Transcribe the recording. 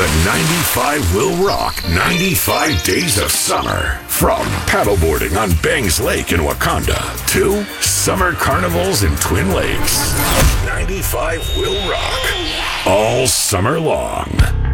The 95 will rock 95 days of summer. From paddleboarding on Bangs Lake in Wakanda to summer carnivals in Twin Lakes. 95 will rock all summer long.